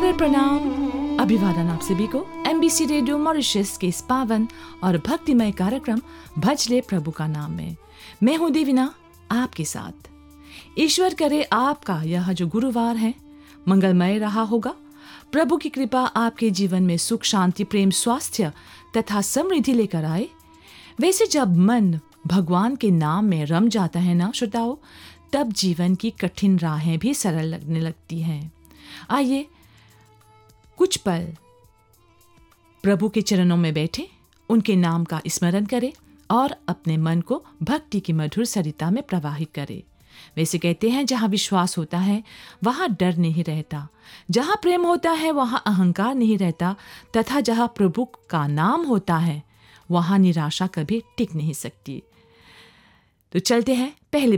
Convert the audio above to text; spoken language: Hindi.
सादर प्रणाम, अभिवादन आप सभी को MBC रेडियो मॉरिशस के इस पावन और भक्तिमय कार्यक्रम भजले प्रभु का नाम में। मैं हूँ देवीना आपके साथ। ईश्वर करे आपका यह जो गुरुवार है मंगलमय रहा होगा। प्रभु की कृपा आपके जीवन में सुख, शांति, प्रेम, स्वास्थ्य तथा समृद्धि लेकर आए। वैसे जब मन भगवान के नाम में रम जाता है ना श्रोताओ, तब जीवन की कठिन राहें भी सरल लगने लगती हैं। आइए कुछ पल प्रभु के चरणों में बैठे उनके नाम का स्मरण करें और अपने मन को भक्ति की मधुर सरिता में प्रवाहित करें। वैसे कहते हैं जहाँ विश्वास होता है वहाँ डर नहीं रहता, जहाँ प्रेम होता है वहाँ अहंकार नहीं रहता, तथा जहाँ प्रभु का नाम होता है वहाँ निराशा कभी टिक नहीं सकती। तो चलते हैं पहले